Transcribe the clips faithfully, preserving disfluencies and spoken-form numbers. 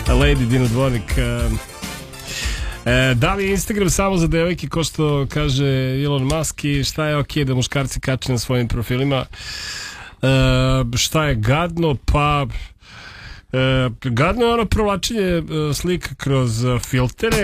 Lady Dino Dvornik. E, da li je Instagram samo za devojke, ko što kaže Elon Musk, i šta je ok da muškarci kače na svojim profilima? E, šta je gadno? Pa e, gadno je ono provlačenje e, slika kroz e, filtere.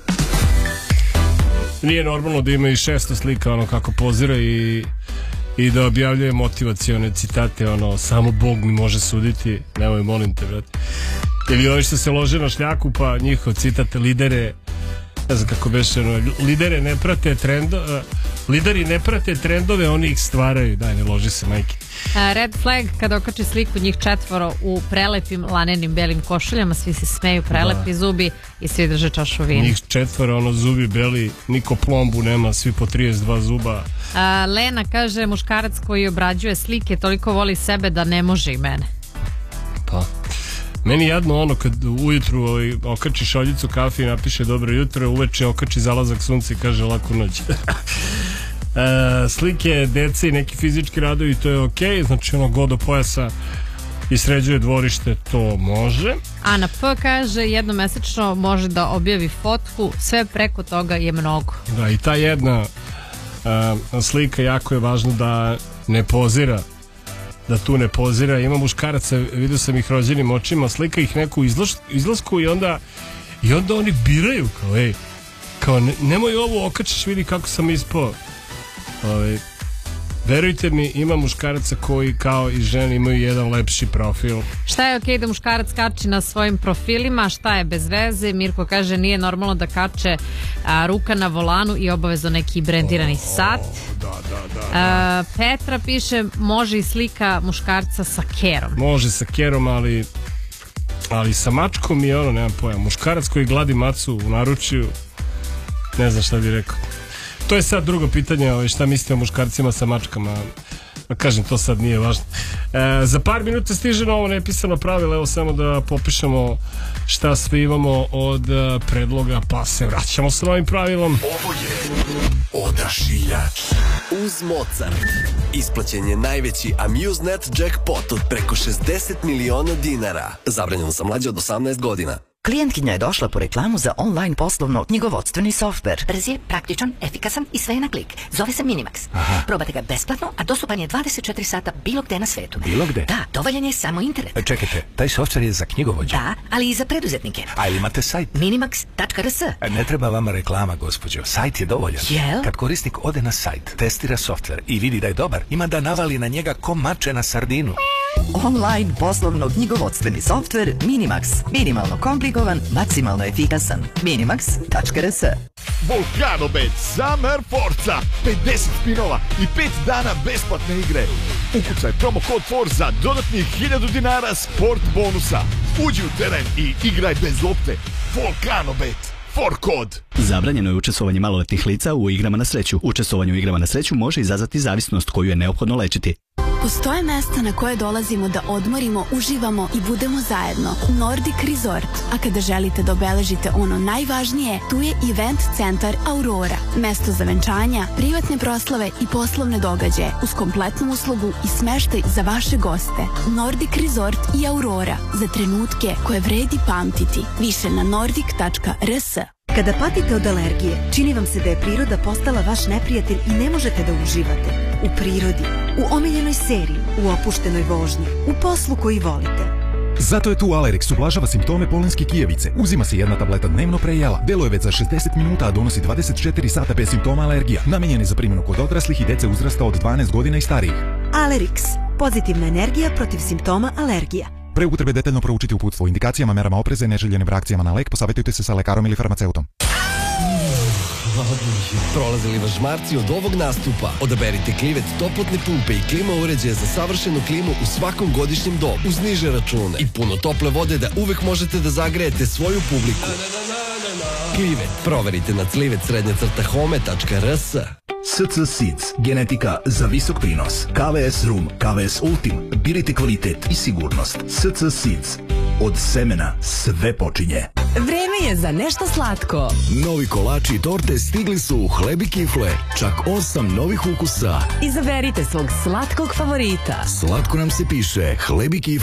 Nije normalno da ima i šesto slika ono kako pozira i i da objavljuje motivacione citate, ono, samo Bog mi može suditi, nemoj, molim te, brate. Ili ovi što se lože na šljaku, pa njihov citat, lidere, ne znam kako beše, ono, lidere ne prate trendo, uh, lideri ne prate trendove, oni ih stvaraju, daj, ne loži se, majke. Red flag kada okači sliku njih četvoro u prelepim lanenim belim košuljama, svi se smeju, prelepi da. Zubi i svi drže čašu vina. Njih četvoro, ono, zubi beli, niko plombu nema, svi po trideset dva zuba. A, Lena kaže, muškarac koji obrađuje slike toliko voli sebe da ne može i mene. Pa meni jadno ono kad ujutru ovaj, okači šoljicu kafe i napiše dobro jutro, uveče okači zalazak sunca i kaže laku noć. E, slike dece i neki fizički radovi, to je ok, znači ono go do pojasa i sređuje dvorište, to može. Ana P kaže jednomesečno može da objavi fotku, sve preko toga je mnogo. Da, i ta jedna a, slika jako je važno da ne pozira, da tu ne pozira. Ima muškaraca, vidio sam ih rođenim očima, slika ih neku izlaz, izlasku i onda i onda oni biraju kao ej, kao ne, nemoj ovo okačiš, vidi kako sam ispao. Ove, verujte mi, ima muškaraca koji kao i žene imaju jedan lepši profil. Šta je okej da muškarac kači na svojim profilima, šta je bez veze? Mirko kaže nije normalno da kače a, ruka na volanu i obavezno neki brendirani oh, sat. Da, da, da, da. A, Petra piše može i slika muškarca sa kerom. Može sa kerom, ali ali sa mačkom je ono, nemam pojma. Muškarac koji gladi macu u naručju, ne znam šta bi rekao. To je sad drugo pitanje, šta mislite o muškarcima sa mačkama. Kažem, to sad nije važno. E, za par minuta stiže novo nepisano pravilo. Evo samo da popišemo šta sve imamo od predloga, pa se vraćamo sa novim pravilom. Ovo je Odašiljač uz Mozart. Isplaćen je najveći Amusenet jackpot od preko šezdeset miliona dinara. Zabranjeno za mlađe od osamnaest godina. Klijentkinja je došla po reklamu za online poslovno knjigovodstveni softver. Brz je, praktičan, efikasan i sve je na klik. Zove se Minimax. Aha. Probate ga besplatno, a dostupan je dvadeset četiri sata bilo gde na svetu. Bilo gde? Da, dovoljan je samo internet. E, čekajte, taj softver je za knjigovođe? Da, ali i za preduzetnike. A ili imate sajt? minimax tačka r s. Ne treba vama reklama, gospođo. Sajt je dovoljan. Jel? Kad korisnik ode na sajt, testira softver i vidi da je dobar, ima da navali na njega ko mače na sardinu. Online poslovno knjigovodstveni softver Minimax. Minimalno komplikovan, maksimalno efikasan. minimax tačka r s. Volkanobet Summer Forza, pedeset spinova i pet dana besplatne igre. Ukucaj promo kod Forza, dodatnih hiljadu dinara sport bonusa. Uđi u teren i igraj bez lopte. Volkanobet, for kod. Zabranjeno je učestvovanje maloletnih lica u igrama na sreću. Učestvovanje u igrama na sreću može izazvati zavisnost koju je neophodno lečiti. Postoje mesta na koje dolazimo da odmorimo, uživamo i budemo zajedno. Nordic Resort. A kada želite da obeležite ono najvažnije, tu je Event centar Aurora. Mesto za venčanja, privatne proslave i poslovne događaje uz kompletnu uslugu i smeštaj za vaše goste. Nordic Resort i Aurora. Za trenutke koje vredi pamtiti. Više na nordic tačka r s. Kada patite od alergije, čini vam se da je priroda postala vaš neprijatelj i ne možete da uživate. U prirodi, u omiljenoj seriji, u opuštenoj vožnji, u poslu koji volite. Zato je tu Alerix, ublažava simptome polenske kijevice. Uzima se jedna tableta dnevno pre jela. Deluje već za šezdeset minuta, a donosi dvadeset četiri sata bez simptoma alergija. Namenjen je za primjenu kod odraslih i dece uzrasta od dvanaest godina i starijih. Alerix, pozitivna energija protiv simptoma alergija. Pre upotrebe detaljno proučiti uputstvo, indikacijama, merama opreza i neželjenim reakcijama na lek, posavjetujte se sa lekarom ili farmaceutom. Prolazili vas žmarci od ovog nastupa? Odaberite Klivet toplotne pumpe i klima uređaje za savršenu klimu u svakom godišnjem dobu, uz niže račune i puno tople vode da uvek možete da zagrejete svoju publiku. Klivet, proverite na clivet srednja crta home tačka r s. S C Seeds, genetika za visok prinos. K V S Room, K V S Ultim, birajte kvalitet i sigurnost. S C Seeds, od semena sve počinje. Vreme je za nešto slatko. Novi kolači i torte stigli su u Hleb i kifle. Čak osam novih ukusa. Izaberite svog slatkog favorita. Slatko nam se piše Hleb i kifle.